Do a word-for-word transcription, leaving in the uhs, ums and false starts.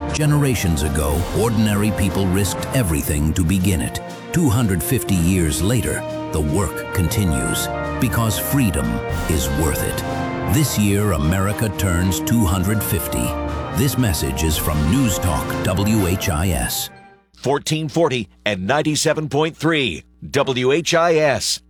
Generations ago, ordinary people risked everything to begin it. two hundred fifty years later, the work continues because freedom is worth it. This year, America turns two hundred fifty. This message is from News Talk W H I S. fourteen forty and ninety-seven point three W H I S.